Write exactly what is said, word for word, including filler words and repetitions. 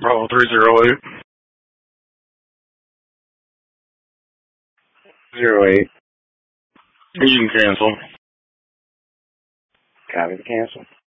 Oh, three zero eight. Zero eight. You can cancel. Copy the cancel.